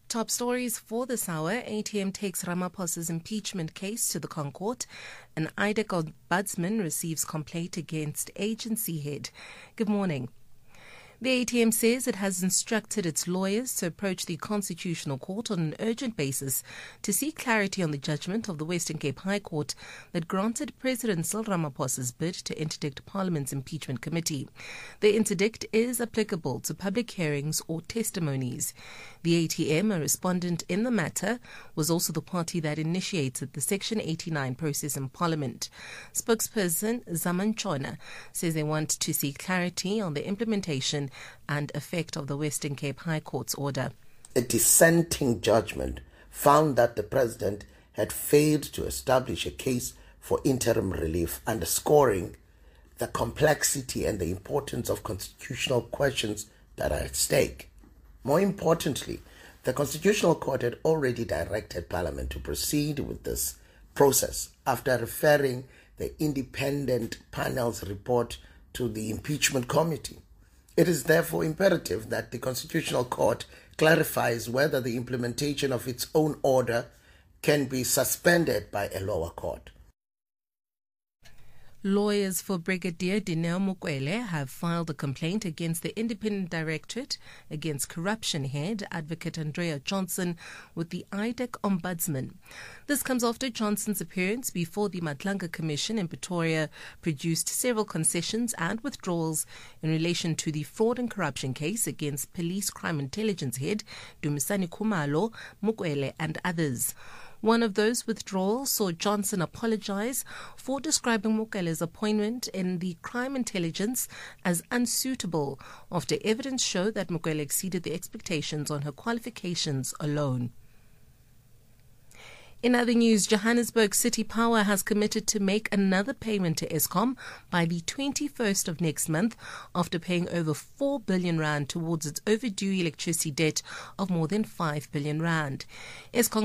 Top stories for this hour. ATM takes Ramaphosa's impeachment case to the Concourt. An IDEC ombudsman receives complaint against agency head. Good morning. The ATM says it has instructed its lawyers to approach the Constitutional Court on an urgent basis to seek clarity on the judgment of the Western Cape High Court that granted President Cyril Ramaphosa's bid to interdict Parliament's impeachment committee. The interdict is applicable to public hearings or testimonies. The ATM, a respondent in the matter, was also the party that initiated the Section 89 process in Parliament. Spokesperson Zaman Chona says they want to seek clarity on the implementation and effect of the Western Cape High Court's order. A dissenting judgment found that the President had failed to establish a case for interim relief, underscoring the complexity and the importance of constitutional questions that are at stake. More importantly, the Constitutional Court had already directed Parliament to proceed with this process after referring the independent panel's report to the impeachment committee. It is therefore imperative that the Constitutional Court clarifies whether the implementation of its own order can be suspended by a lower court. Lawyers for Brigadier Dineo Mukwele have filed a complaint against the Independent Directorate against Corruption Head, Advocate Andrea Johnson, with the IDEC Ombudsman. This comes after Johnson's appearance before the Matlanga Commission in Pretoria produced several concessions and withdrawals in relation to the fraud and corruption case against Police Crime Intelligence Head, Dumisani Khumalo, Mukwele and others. One of those withdrawals saw Johnson apologize for describing Mukwele's appointment in the crime intelligence as unsuitable after evidence showed that Mukwele exceeded the expectations on her qualifications alone. In other news, Johannesburg City Power has committed to make another payment to Eskom by the 21st of next month after paying over 4 billion rand towards its overdue electricity debt of more than 5 billion rand. Eskom